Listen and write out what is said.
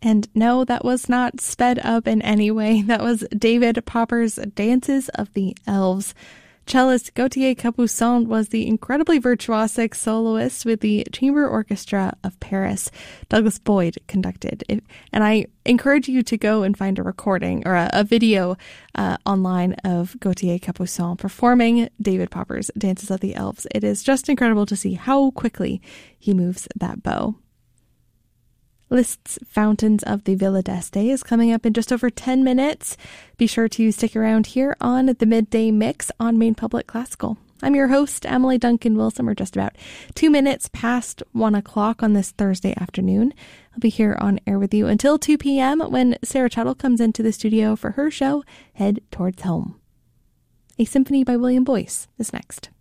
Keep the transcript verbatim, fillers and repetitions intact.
And no, that was not sped up in any way. That was David Popper's Dances of the Elves. Cellist Gauthier Capuçon was the incredibly virtuosic soloist with the Chamber Orchestra of Paris. Douglas Boyd conducted it. And I encourage you to go and find a recording or a, a video uh, online of Gauthier Capuçon performing David Popper's Dances of the Elves. It is just incredible to see how quickly he moves that bow. Liszt's Fountains of the Villa d'Este is coming up in just over ten minutes. Be sure to stick around here on the Midday Mix on Maine Public Classical. I'm your host, Emily Duncan Wilson. We're just about two minutes past one o'clock on this Thursday afternoon. I'll be here on air with you until two p.m. when Sarah Tuttle comes into the studio for her show, Head Towards Home. A Symphony by William Boyce is next.